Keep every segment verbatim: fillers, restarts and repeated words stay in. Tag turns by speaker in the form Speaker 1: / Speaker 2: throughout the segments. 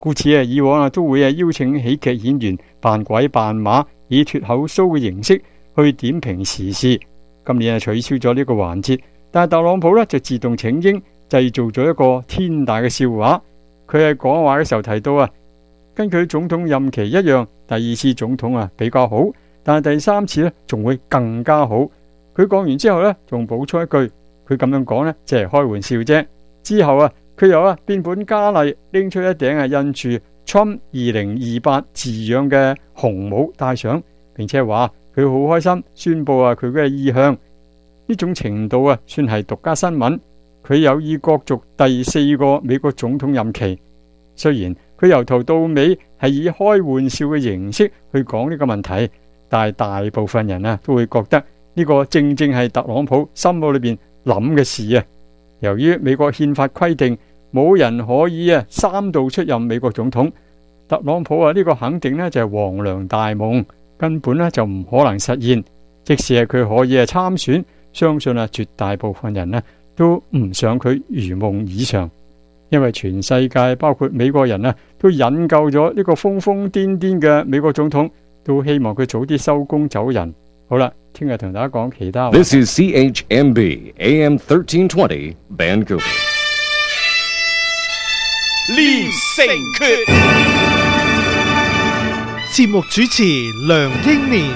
Speaker 1: 故此啊，以往啊都會啊邀請喜劇演員扮鬼扮馬，以脫口 show 嘅形式去點評時事。今年啊取消咗呢個環節，但係特朗普呢就自動請纓，製造咗一個天大嘅笑話。佢喺講話嘅時候提到啊，跟佢總統任期一樣，第二次總統啊比較好，但係第三次呢仲會更加好。佢講完之後呢，仲補充一句，佢咁樣講呢，即係開玩笑啫。之後啊，佢又啊變本加厲，拎出一頂啊印住 Trump 二零二八字樣嘅紅帽戴上，並且話佢好開心宣布啊佢嘅意向。呢種程度啊算係獨家新聞。佢有意角逐第四個美國總統任期。雖然佢由頭到尾係以開玩笑嘅形式去講呢個問題，但係大部分人啊都會覺得呢個正正係特朗普心裏邊諗嘅事啊。由於美國憲法規定冇人可以啊三度出任美國總統，特朗普啊呢個肯定呢就係黃粱大夢，根本呢就唔可能實現。即使係佢可以啊參選，相信啊絕大部分人呢都唔想佢如夢以償，因為全世界包括美國人啊都引咎咗呢個瘋瘋癲癲嘅美國總統，都希望佢早啲收工走人。好啦，聽日同大家講其他話。
Speaker 2: This is C H M B A M thirteen twenty Vancouver。
Speaker 3: 連城訣，節目主持梁英年。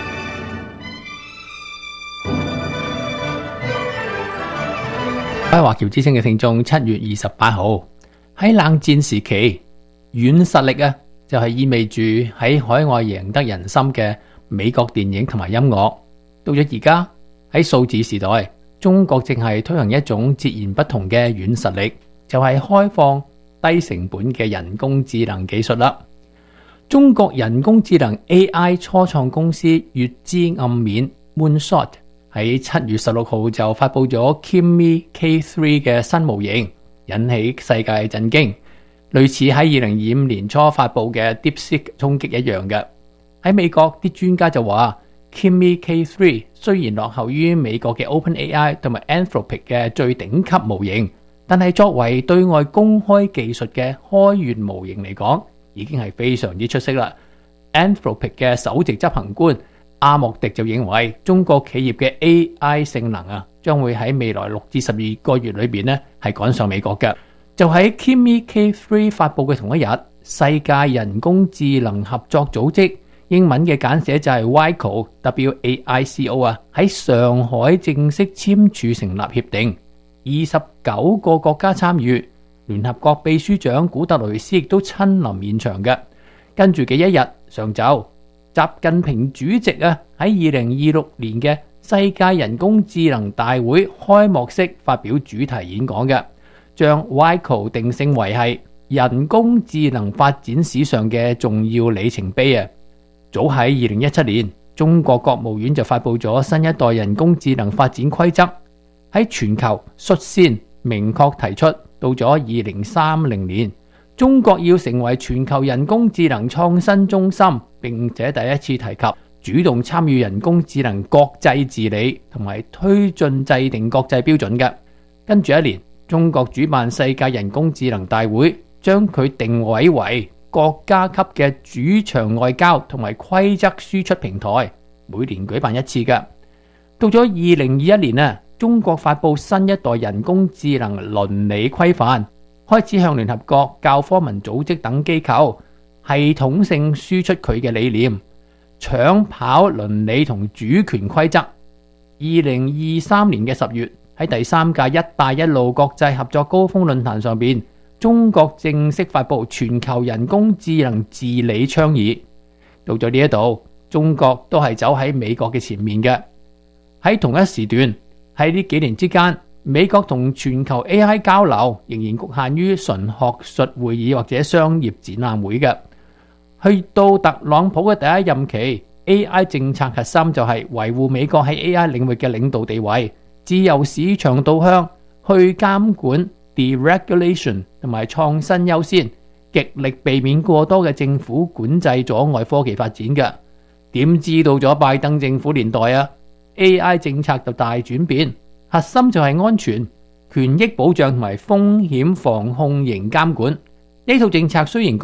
Speaker 4: 各位華僑之聲嘅聽眾，七月二十八號喺冷戰時期，軟實力啊，就係意味住喺海外贏得人心嘅美國電影同埋音樂。到咗而家喺數字時代，中國正係推行一種截然不同嘅軟實力，就係開放低成本嘅人工智能技術啦。中國人工智能 A I 初創公司月之暗面 Moonshot 喺七月十六號就發佈咗 Kimi K 三 嘅新模型，引起世界震驚，類似喺二零二五年初發佈嘅 DeepSeek 衝擊一樣嘅。喺美國啲專家就話 Kimi K 三 雖然落後於美國嘅 OpenAI 同埋 Anthropic 嘅最頂級模型，但係作為對外公開技術嘅開源模型嚟講，已經係非常之出色啦。Anthropic 嘅首席執行官阿莫迪就認為，中國企業嘅 A I 性能啊，將會喺未來六至十二個月裏邊呢係趕上美國嘅。就喺 Kimi K 三 發佈嘅同一日，世界人工智能合作組織英文嘅簡寫就係 WICO W A I C O 啊，喺上海正式簽署成立協定，二十九個國家參與，聯合國秘書長古特雷斯亦都親臨現場嘅。跟住嘅一日上晝，習近平主席啊喺二零二六年嘅世界人工智能大會開幕式發表主題演講嘅，將 WICO 定性為係人工智能發展史上嘅重要里程碑啊！早喺二零一七年，中國國務院就發佈咗新一代人工智能發展規則，喺全球率先明確提出，到咗二零三零年，中國要成為全球人工智能創新中心，並且第一次提及主動參與人工智能國際治理同埋推進制定國際標準嘅。跟住一年，中國主辦世界人工智能大會，將佢定位為國家級嘅主場外交同埋規則輸出平台，每年舉辦一次嘅。到咗二零二一年啊，中國發佈新一代人工智能倫理規範，開始向聯合國、教科文組織等機構系統性輸出佢嘅理念，搶跑倫理同主權規則。二零二三年嘅十月，喺第三屆一帶一路國際合作高峰論壇上邊，中國正式發佈全球人工智能治理倡議。到咗呢一度，中國都係走喺美國嘅前面嘅。喺同一時段，喺呢幾年之間，美國同全球 A I 交流仍然局限於純學術會議或者商業展覽會嘅。去到特朗普嘅第一任期， A I 政策核心就係維護美國喺 A I 領域嘅領導地位，自由市場導向，去監管 deregulation 同埋創新優先，極力避免過多嘅政府管制阻礙科技發展嘅。點知到咗拜登政府年代啊， A I 政策就大轉變，核心就係安全、權益保障同埋風險防控型監管。 呢套政策雖然